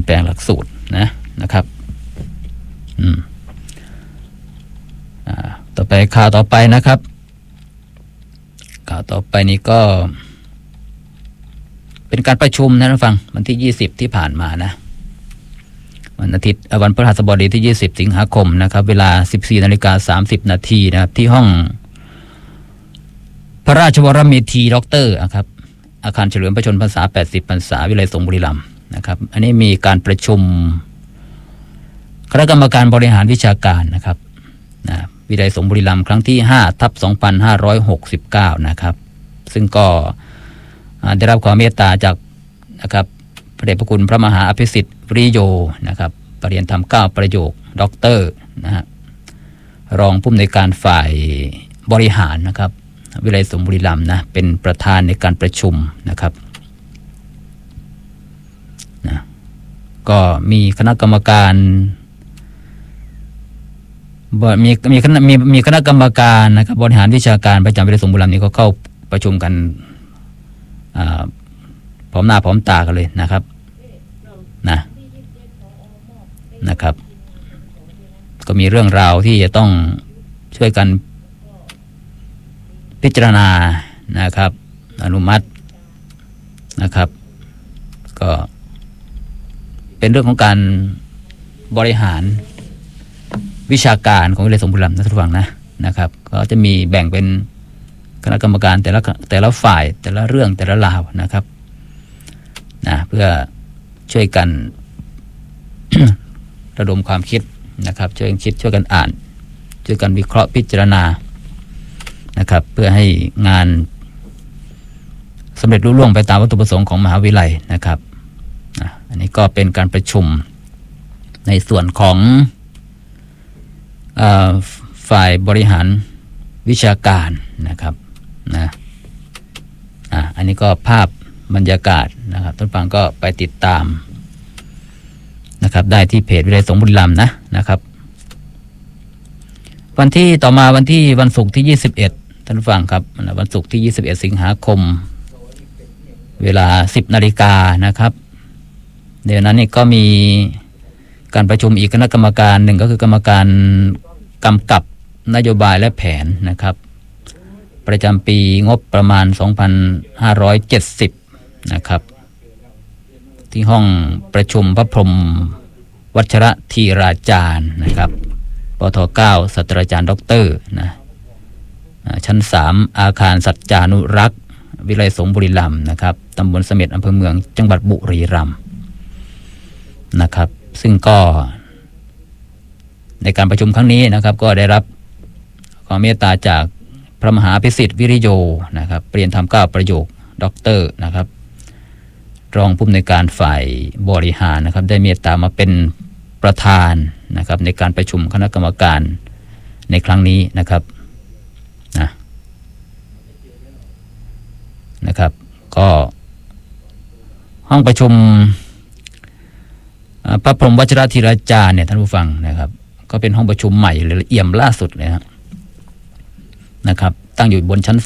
แปลงหลักสูตรนะครับต่อไปข่าวต่อไปนะครับข่าวต่อไปนี้ก็เป็นการประชุมนะท่านฟังวันที่20ที่ผ่านมานะวันอาทิตย์วันพฤหัสบดีที่20สิงหาคมนะครับเวลา 14:30 นาทีนะครับที่ห้องพระราชวรเมธีด็อกเตอร์ครับอาคารเฉลิมพระชนมพรรษา80พรรษาวิไลสงฆ์บุรีรัมย์นะครับอันนี้มีการประชุมคณะกรรมการบริหารวิชาการนะครับวิไลสงฆ์บุรีรัมย์ครั้งที่5/2569นะครับซึ่งก็ได้รับความเมตตาจากนะครับพระเดชพระคุณพระมหาอภิสิทธิ์ปริโยนะครับปรริญญาธรรม9ประโยคด็อกเตอร์นะฮะรองผู้อำนวยการฝ่ายบริหารนะครับวิไลสงฆ์บุรีรัมย์นะเป็นประธานในการประชุมนะครับนะก็มีคณะกรรมการมีคณะกรรมการนะครับบริหารวิชาการประจำวิไลสงฆ์บุรีรัมย์นี้ก็เข้าประชุมกันพร้อมหน้าพร้อมตากันเลยนะครับนะครับก็มีเรื่องราวที่จะต้องช่วยกันพิจารณานะครับอนุมัตินะครับก็เป็นเรื่องของการบริหารวิชาการของวิไลสงฆ์บุรีรัมย์นะท่านผู้ฟังนะครับก็จะมีแบ่งเป็นคณะกรรมการแต่ละฝ่ายแต่ละเรื่องแต่ละราวนะครับเพื่อช่วยกัน ระดมความคิดนะครับช่วยกันคิดช่วยกันอ่านช่วยกันวิเคราะห์พิจารณานะครับเพื่อให้งานสำเร็จลุล่วงไปตามวัตถุประสงค์ของมหาวิทยาลัยนะครับอันนี้ก็เป็นการประชุมในส่วนของฝ่ายบริหารวิชาการนะครับอันนี้ก็ภาพบรรยากาศนะครับท่านฟังก็ไปติดตามนะครับได้ที่เพจวิไลสงฆ์บุรีรัมย์นะครับวันที่ต่อมาวันศุกร์ที่21ท่านฟังครับวันศุกร์ที่21สิงหาคมเวลา 10 นาฬิกานะครับเดี๋ยวนั้นนี่ก็มีการประชุมอีกคณะกรรมการหนึ่งก็คือกรรมการกำกับนโยบายและแผนนะครับประจำปีงบประมาณ 2570 นะครับที่ห้องประชุมพระพรหมวัชรธีราจารย์นะครับปท9ศาสตราจารย์ด็อกเตอร์ชั้น3อาคารสัจจานุรักษ์วิไลสงฆ์บุรีรัมย์นะครับตำบลเสม็ดอำเภอเมืองจังหวัดบุรีรัมย์นะครับซึ่งก็ในการประชุมครั้งนี้นะครับก็ได้รับความเมตตาจากพระมหาอภิสิทธิ์วิริโยนะครับปรริญญาธรรม9ประโยคด็อกเตอร์นะครับรองผู้อำนวยการฝ่ายบริหารนะครับได้เมตตามาเป็นประธานนะครับในการประชุมคณะกรรมการในครั้งนี้นะครับก็ห้องประชุมพระพรหมวัชรธีราจารย์เนี่ยท่านผู้ฟังนะครับก็เป็นห้องประชุมใหม่ละเอี่ยมล่าสุดเลยนะครับตั้งอยู่บนชั้น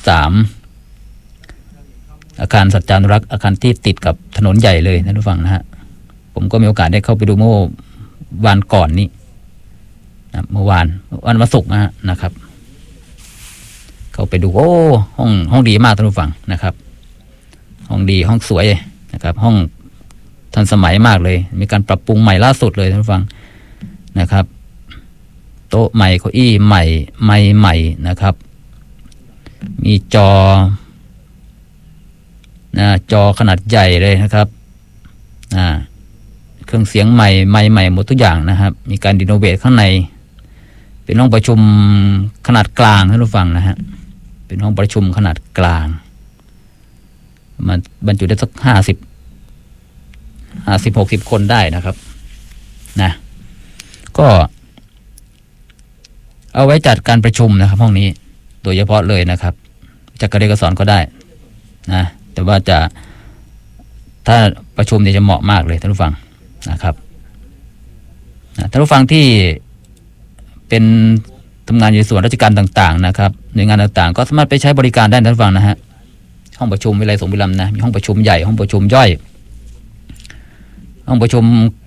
3อาคารสัจจานุรักษ์อาคารที่ติดกับถนนใหญ่เลยท่านผู้ฟังผมก็มีโอกาสได้เข้าไปดูเมื่อวันก่อนนี้เมื่อวันศุกร์นะครับเข้าไปดูห้องดีมากท่านผู้ฟังนะครับห้องดีห้องสวยนะครับห้องทันสมัยมากเลยมีการปรับปรุงใหม่ล่าสุดเลยท่านผู้ฟังนะครับโต๊ะใหม่เก้าอี้ใหม่ไมค์ใหม่นะครับมีจอขนาดใหญ่เลยนะครับเครื่องเสียงใหม่ไมค์ใหม่หมดทุกอย่างนะครับมีการรีโนเวทข้างในเป็นห้องประชุมขนาดกลางท่านผู้ฟังเป็นห้องประชุมขนาดกลางมันบรรจุได้สัก50-60 คนได้นะครับก็เอาไว้จัดการประชุมนะครับห้องนี้โดยเฉพาะเลยนะครับจัดการเรียนการสอนก็ได้แต่ว่าถ้าประชุมเนี่ยจะเหมาะมากเลยท่านผู้ฟังนะครับท่านผู้ฟังที่เป็นทำงานอยู่ส่วนราชการต่างๆนะครับหน่วยงานต่างๆก็สามารถไปใช้บริการได้ท่านผู้ฟังห้องประชุมวิไลสงฆ์บุรีรัมย์มีห้องประชุมใหญ่ห้องประชุมย่อยห้องประชุม